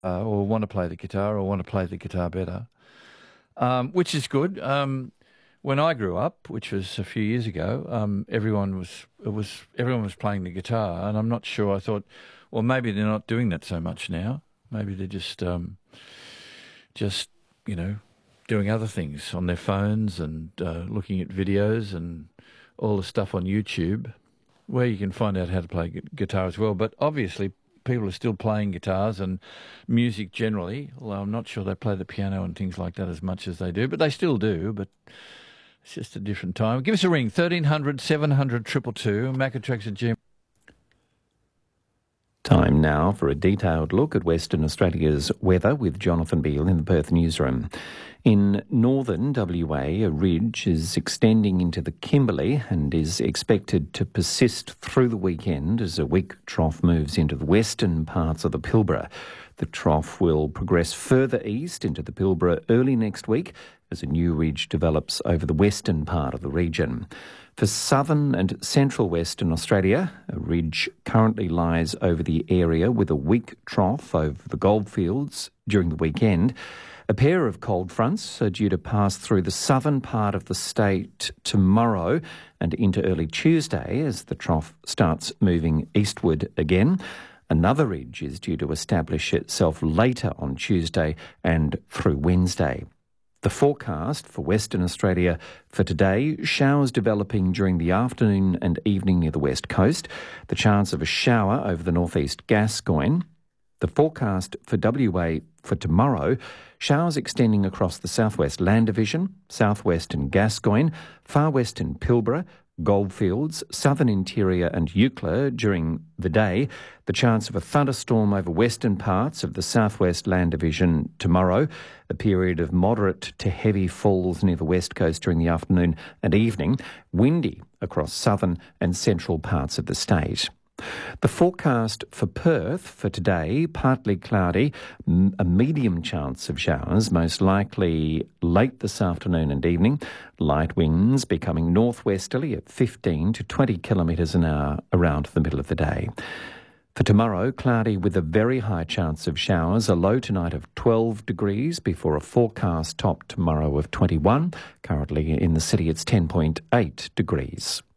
or want to play the guitar or want to play the guitar better, which is good. When I grew up, which was a few years ago, everyone was playing the guitar, and I'm not sure. I thought, well, maybe they're not doing that so much now. Maybe they're just doing other things on their phones and looking at videos and all the stuff on YouTube, where you can find out how to play guitar as well. But obviously, people are still playing guitars and music generally, although I'm not sure they play the piano and things like that as much as they do, but they still do. But it's just a different time. Give us a ring, 1300 700 222, Macatrax at Gmail. Time now for a detailed look at Western Australia's weather with Jonathan Beale in the Perth newsroom. In northern WA, a ridge is extending into the Kimberley and is expected to persist through the weekend as a weak trough moves into the western parts of the Pilbara. The trough will progress further east into the Pilbara early next week as a new ridge develops over the western part of the region. For southern and central Western Australia, a ridge currently lies over the area with a weak trough over the goldfields during the weekend. A pair of cold fronts are due to pass through the southern part of the state tomorrow and into early Tuesday as the trough starts moving eastward again. Another ridge is due to establish itself later on Tuesday and through Wednesday. The forecast for Western Australia for today, showers developing during the afternoon and evening near the west coast, the chance of a shower over the northeast Gascoyne. The forecast for WA for tomorrow, showers extending across the southwest Land Division, southwestern Gascoyne, far western Pilbara, Goldfields, southern interior and Eucla during the day. The chance of a thunderstorm over western parts of the southwest Land Division tomorrow. A period of moderate to heavy falls near the west coast during the afternoon and evening. Windy across southern and central parts of the state. The forecast for Perth for today, partly cloudy, a medium chance of showers, most likely late this afternoon and evening. Light winds becoming northwesterly at 15 to 20 kilometres an hour around the middle of the day. For tomorrow, cloudy with a very high chance of showers, a low tonight of 12 degrees before a forecast top tomorrow of 21. Currently in the city it's 10.8 degrees.